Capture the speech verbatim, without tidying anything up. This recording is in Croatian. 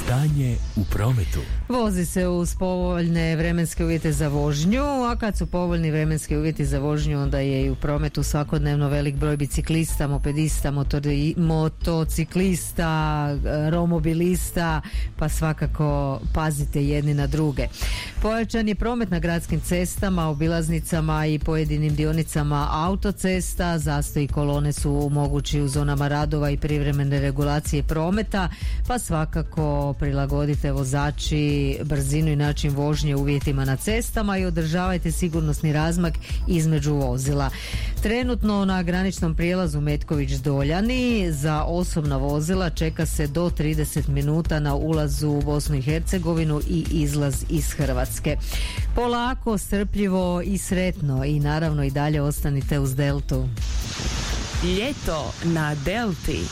Stanje u prometu. Vozi se uz povoljne vremenske uvjete za vožnju, a kad su povoljni vremenski uvjeti za vožnju, onda je i u prometu svakodnevno velik broj biciklista, mopedista, motori, motociklista, romobilista, pa svakako pazite jedni na druge. Pojačan je promet na gradskim cestama, obilaznicama i pojedinim dionicama autocesta. Zastoji kolone su mogući u zonama radova i privremene regulacije prometa, pa svakako prilagodite vozači brzinu i način vožnje uvjetima na cestama i održavajte sigurnosni razmak između vozila. Trenutno na graničnom prijelazu Metković-Doljani za osobna vozila čeka se do trideset minuta na ulazu u Bosnu i Hercegovinu i izlaz iz Hrvatske. Polako, strpljivo i sretno i naravno i dalje ostanite uz Deltu. Ljeto na Delti.